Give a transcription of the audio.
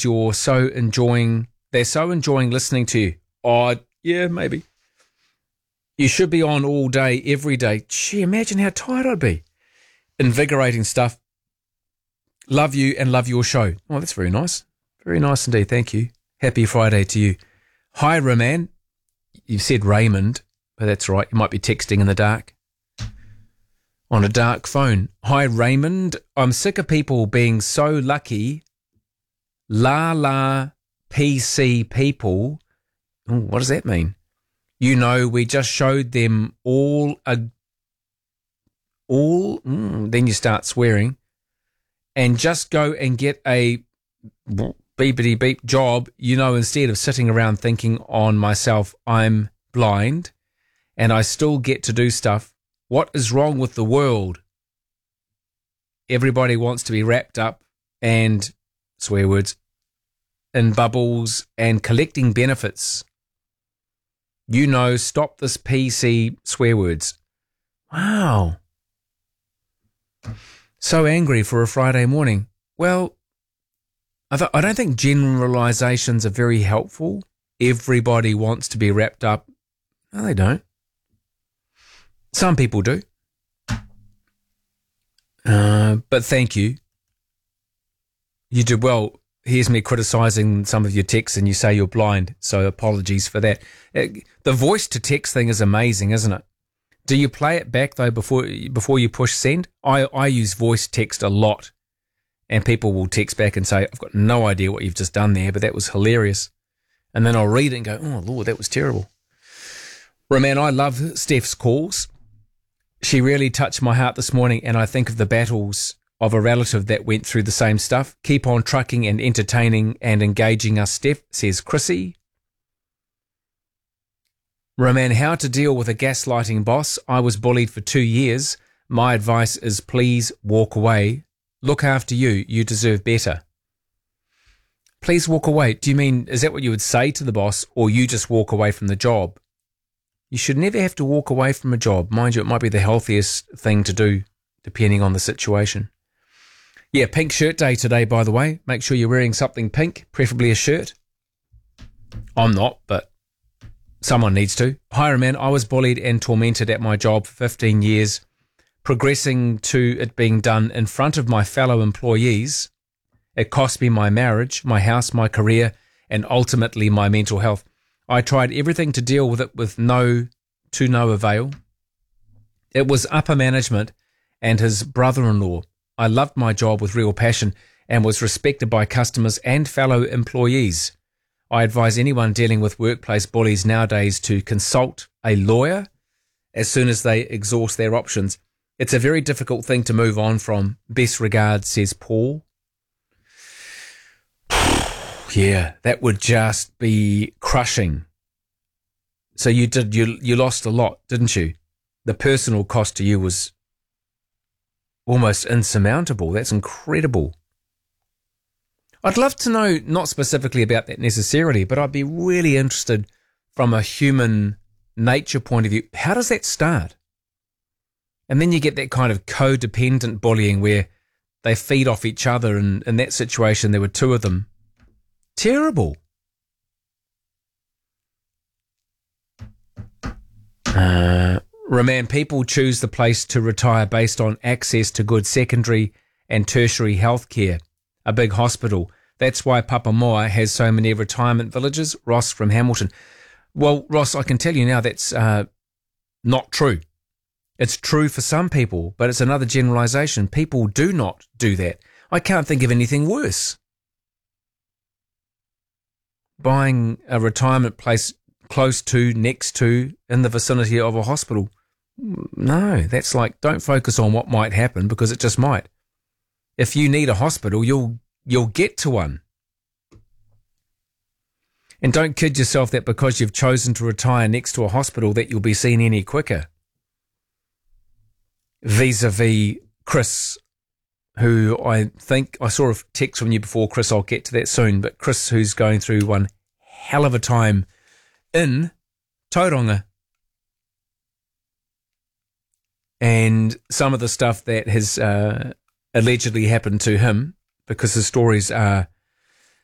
because they're so enjoying listening to you. Oh, yeah, maybe. You should be on all day, every day. Gee, imagine how tired I'd be. Invigorating stuff. Love you and love your show. Oh, that's very nice. Very nice indeed. Thank you. Happy Friday to you. Hi, Roman. You've said Raymond, but that's right. You might be texting in the dark. On a dark phone. Hi, Raymond. I'm sick of people being so lucky. La PC people. Ooh, what does that mean? You know, we just showed them then you start swearing, and just go and get a beepity beep job, you know, instead of sitting around thinking on myself, I'm blind and I still get to do stuff. What is wrong with the world? Everybody wants to be wrapped up and, swear words, in bubbles and collecting benefits. You know, stop this PC swear words. Wow. So angry for a Friday morning. Well, I don't think generalizations are very helpful. Everybody wants to be wrapped up. No, they don't. Some people do. But thank you. You did well. Here's me criticising some of your texts and you say you're blind, so apologies for that. The voice-to-text thing is amazing, isn't it? Do you play it back, though, before you push send? I use voice text a lot, and people will text back and say, I've got no idea what you've just done there, but that was hilarious. And then I'll read it and go, oh, Lord, that was terrible. Roman, I love Steph's calls. She really touched my heart this morning, and I think of the battles of a relative that went through the same stuff. Keep on trucking and entertaining and engaging us, Steph, says Chrissy. Roman, how to deal with a gaslighting boss. I was bullied for 2 years. My advice is please walk away. Look after you. You deserve better. Please walk away. Do you mean, is that what you would say to the boss, or you just walk away from the job? You should never have to walk away from a job. Mind you, it might be the healthiest thing to do, depending on the situation. Yeah, pink shirt day today, by the way. Make sure you're wearing something pink, preferably a shirt. I'm not, but someone needs to. Hi, man. I was bullied and tormented at my job for 15 years, progressing to it being done in front of my fellow employees. It cost me my marriage, my house, my career, and ultimately my mental health. I tried everything to deal with it to no avail. It was upper management and his brother-in-law. I loved my job with real passion and was respected by customers and fellow employees. I advise anyone dealing with workplace bullies nowadays to consult a lawyer as soon as they exhaust their options. It's a very difficult thing to move on from. Best regards, says Paul. Yeah, that would just be crushing. So you lost a lot, didn't you? The personal cost to you was almost insurmountable. That's incredible. I'd love to know, not specifically about that necessarily, but I'd be really interested from a human nature point of view. How does that start? And then you get that kind of codependent bullying where they feed off each other, and in that situation there were two of them. Terrible. Roman, people choose the place to retire based on access to good secondary and tertiary health care, a big hospital. That's why Papamoa has so many retirement villages. Ross from Hamilton. Well, Ross, I can tell you now that's not true. It's true for some people, but it's another generalisation. People do not do that. I can't think of anything worse. Buying a retirement place close to, next to, in the vicinity of a hospital. No, that's like, don't focus on what might happen because it just might. If you need a hospital, you'll get to one. And don't kid yourself that because you've chosen to retire next to a hospital that you'll be seen any quicker. Vis-a-vis Chris, who I think I saw a text from you before, Chris, I'll get to that soon, but Chris, who's going through one hell of a time in Tauranga. And some of the stuff that has allegedly happened to him, because his stories are